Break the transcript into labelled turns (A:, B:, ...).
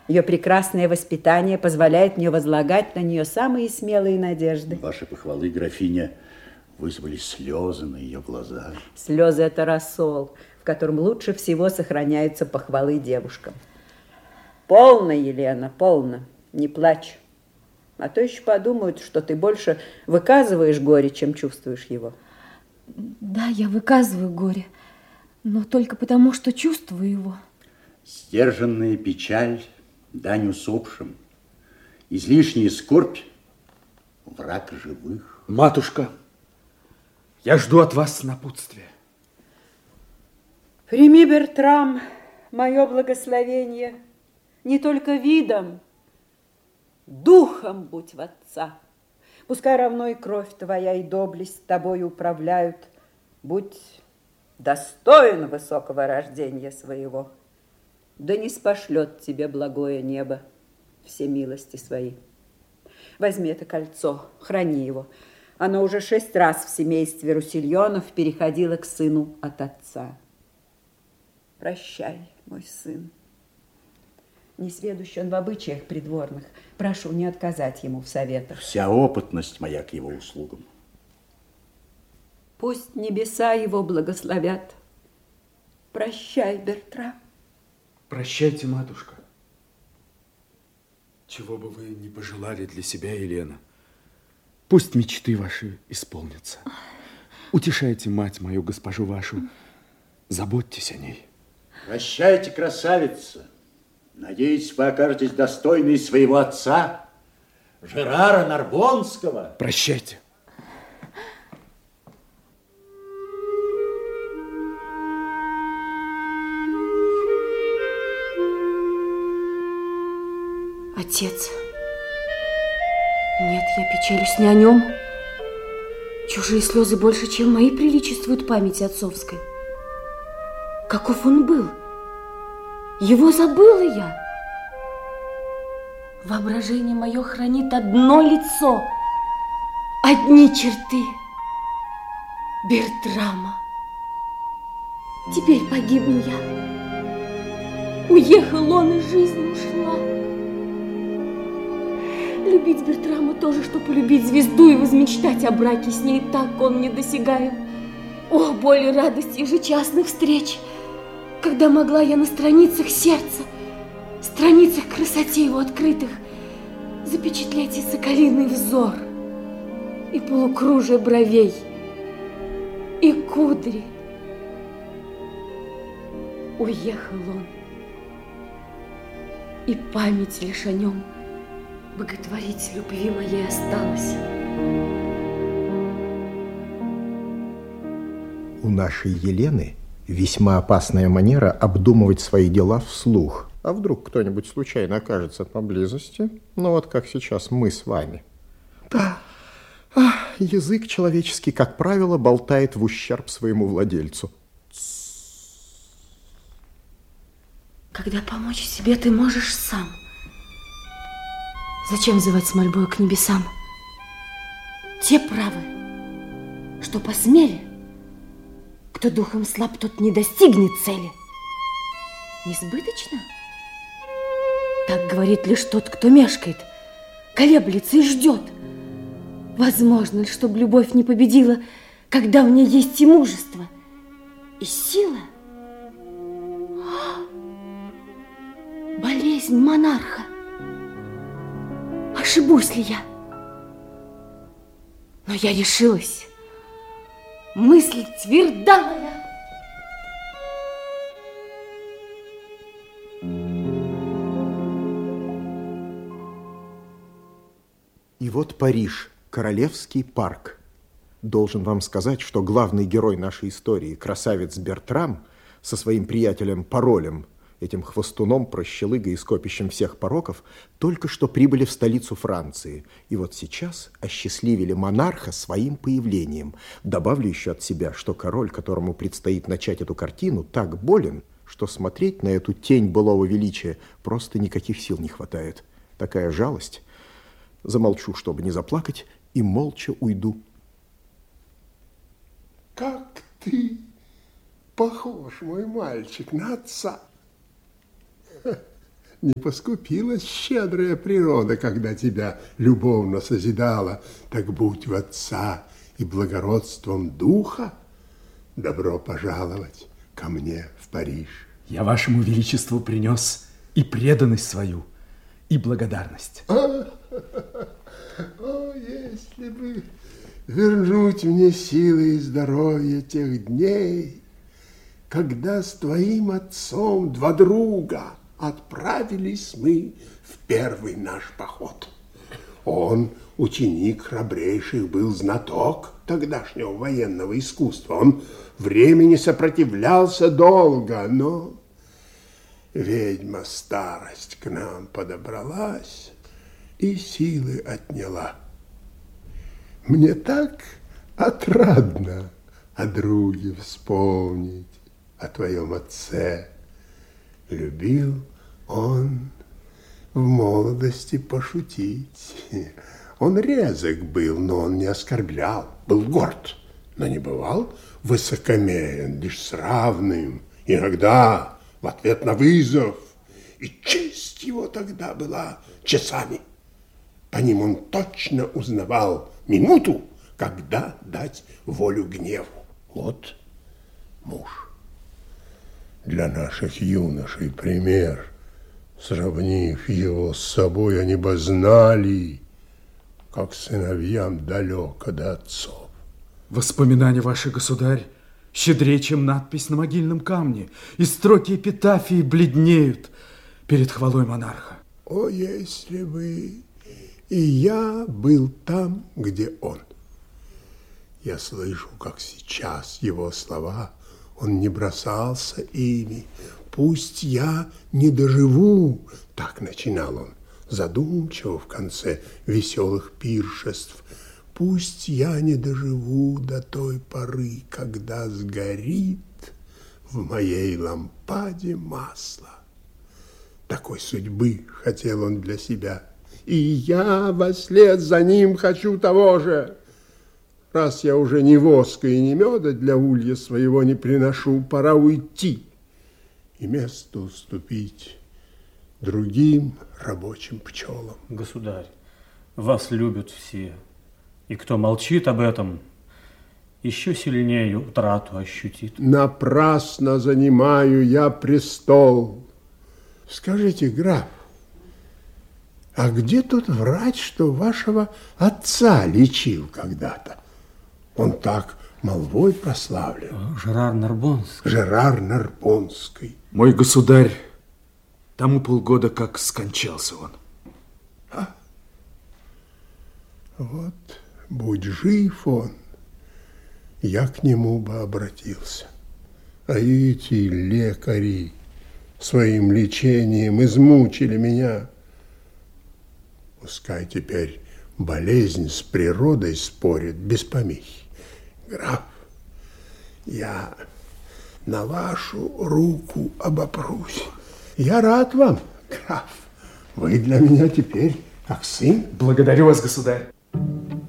A: Ее прекрасное воспитание позволяет мне возлагать на нее самые смелые надежды.
B: Ваши похвалы, графиня, вызвали слезы на ее глазах.
A: Слезы – это рассол, в котором лучше всего сохраняются похвалы девушкам. Полно, Елена, полно, не плачь. А то еще подумают, что ты больше выказываешь горе, чем чувствуешь его.
C: Да, я выказываю горе, но только потому, что чувствую его.
B: Сдержанная печаль – дань усопшим. Излишняя скорбь – враг живых.
D: Матушка, я жду от вас напутствия.
A: Прими, Бертрам, мое благословение, не только видом, духом будь в отца. Пускай равно и кровь твоя, и доблесть тобой управляют. Будь достоин высокого рождения своего. Да не спошлет тебе благое небо все милости свои. Возьми это кольцо, храни его. Оно уже 6 раз в семействе Руссельонов переходило к сыну от отца. Прощай, мой сын. Несведущий он в обычаях придворных. Прошу не отказать ему в советах.
B: Вся опытность моя к его услугам.
A: Пусть небеса его благословят. Прощай, Бертрам.
D: Прощайте, матушка. Чего бы вы ни пожелали для себя, Елена, пусть мечты ваши исполнятся. Утешайте мать мою, госпожу вашу, заботьтесь о ней.
B: Прощайте, красавица. Надеюсь, вы окажетесь достойной своего отца, Жерара Нарбонского.
D: Прощайте.
C: Отец. Нет, я печалюсь не о нем. Чужие слезы больше, чем мои, приличествуют памяти отцовской. Каков он был? Его забыла я. Воображение мое хранит одно лицо, одни черты Бертрама. Теперь погибну я. Уехал он, и жизнь ушла. Любить Бертрама тоже, что полюбить звезду и возмечтать о браке с ней, так он недосягаем. О, боль и радость ежечасных встреч, когда могла я на страницах сердца, страницах красоте его открытых, запечатлеть и соколиный взор, и полукружие бровей, и кудри. Уехал он, и память лишь о нем боготворить любви моей осталась.
E: У нашей Елены весьма опасная манера обдумывать свои дела вслух. А вдруг кто-нибудь случайно окажется поблизости? Ну вот как сейчас мы с вами. Да, язык человеческий, как правило, болтает в ущерб своему владельцу.
C: Когда помочь себе ты можешь сам. Зачем взывать с мольбой к небесам? Те правы, что посмели. Кто духом слаб, тот не достигнет цели. Несбыточно? Так говорит лишь тот, кто мешкает, колеблется и ждет. Возможно ли, чтобы любовь не победила, когда в ней есть и мужество, и сила? Болезнь монарха. Ошибусь ли я? Но я решилась. Мысль тверда моя.
E: И вот Париж, Королевский парк. Должен вам сказать, что главный герой нашей истории, красавец Бертрам, со своим приятелем Паролем, этим хвостуном, прощелыгой и скопищем всех пороков, только что прибыли в столицу Франции. И вот сейчас осчастливили монарха своим появлением. Добавлю еще от себя, что король, которому предстоит начать эту картину, так болен, что смотреть на эту тень былого величия просто никаких сил не хватает. Такая жалость. Замолчу, чтобы не заплакать, и молча уйду.
F: Как ты похож, мой мальчик, на отца. не поскупилась щедрая природа, когда тебя любовно созидала, так будь в отца и благородством духа добро пожаловать ко мне в Париж.
D: Я вашему величеству принес и преданность свою, и благодарность.
F: О, если бы вернуть мне силы и здоровье тех дней, когда с твоим отцом, два друга, отправились мы в первый наш поход. Он, ученик храбрейших, был знаток тогдашнего военного искусства. Он времени сопротивлялся долго, но ведьма старость к нам подобралась и силы отняла. Мне так отрадно о друге вспомнить, о твоем отце. Любил он в молодости пошутить. Он резок был, но он не оскорблял, был горд, но не бывал высокомерен, лишь с равным, иногда в ответ на вызов. И честь его тогда была часами. По ним он точно узнавал минуту, когда дать волю гневу. Вот муж. Для наших юношей пример. Сравнив его с собой, они бы знали, как сыновьям далеко до отцов.
D: Воспоминания ваши, государь, щедрее, чем надпись на могильном камне, и строки эпитафии бледнеют перед хвалой монарха.
F: О, если бы и я был там, где он. Я слышу, как сейчас его слова, он не бросался ими. Пусть я не доживу, так начинал он, задумчиво в конце веселых пиршеств. Пусть я не доживу до той поры, когда сгорит в моей лампаде масло. Такой судьбы хотел он для себя, и я вслед за ним хочу того же. Раз я уже ни воска и ни меда для улья своего не приношу, пора уйти и место уступить другим рабочим пчелам.
G: Государь, вас любят все, и кто молчит об этом, еще сильнее утрату ощутит.
F: Напрасно занимаю я престол. Скажите, граф, а где тот врач, что вашего отца лечил когда-то? Он так молвой прославлен.
G: Жерар Нарбонский.
F: Жерар Нарбонский.
D: Мой государь, тому полгода как скончался он.
F: Вот, будь жив он, я к нему бы обратился. А эти лекари своим лечением измучили меня. Пускай теперь болезнь с природой спорит без помехи. Граф, я на вашу руку обопрусь. Я рад вам, граф. Вы для меня теперь как сын.
D: Благодарю вас, государь.